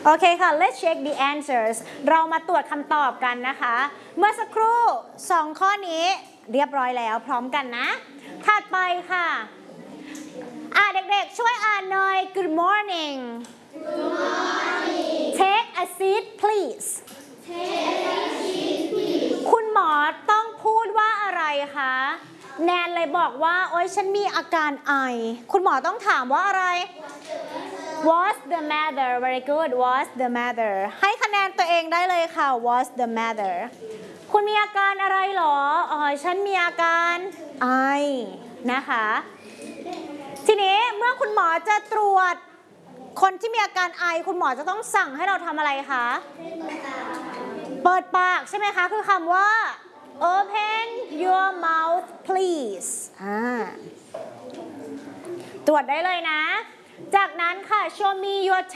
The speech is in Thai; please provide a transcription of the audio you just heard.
โอเคค่ะ let's check the answers เรามาตรวจคำตอบกันนะคะ เมื่อสักครู่2ข้อนี้เรียบร้อยแล้วพร้อมกันนะถัดไปค่ะเด็กๆช่วยอ่านหน่อย Good morning Good morning Take a seat please Take a seat please คุณหมอต้องพูดว่าอะไรคะแนนเลยบอกว่าโอ๊ยฉันมีอาการไอคุณหมอต้องถามว่าอะไร What's the matter very good What's the matter ให้คะแนนตัวเองได้เลยค่ะ What's the matter คุณมีอาการอะไรหรอฉันมีอาการไอนะคะทีนี้เมื่อคุณหมอจะตรวจคนที่มีอาการไอคุณหมอจะต้องสั่งให้เราทำอะไรคะเปิดปากใช่ไหมคะคือคำว่า Open your mouth please ตรวจได้เลยนะจากนั้นค่ะ Show me your